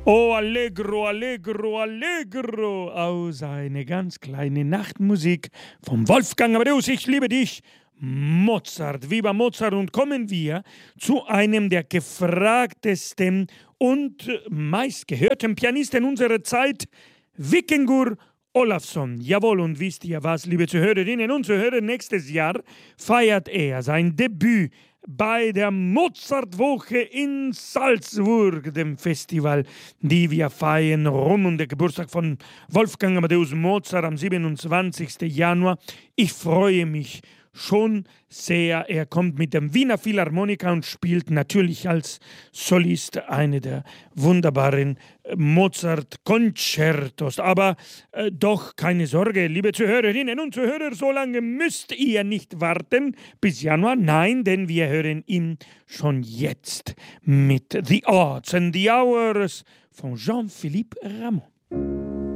Oh, Allegro, Allegro, Allegro, aus eine ganz kleine Nachtmusik vom Wolfgang Amadeus, ich liebe dich, Mozart, Viva Mozart. Und kommen wir zu einem der gefragtesten und meistgehörten Pianisten unserer Zeit, Vikingur Olafsson. Jawohl, und wisst ihr was, liebe Zuhörerinnen und Zuhörer, nächstes Jahr feiert er sein Debüt bei der Mozartwoche in Salzburg, dem Festival, die wir feiern, rund um den Geburtstag von Wolfgang Amadeus Mozart am 27. Januar. Ich freue mich schon sehr. Er kommt mit dem Wiener Philharmoniker und spielt natürlich als Solist eine der wunderbaren Mozart-Konzertos. Aber doch keine Sorge, liebe Zuhörerinnen und Zuhörer, so lange müsst ihr nicht warten bis Januar. Nein, denn wir hören ihn schon jetzt mit The Odds and the Hours von Jean-Philippe Rameau.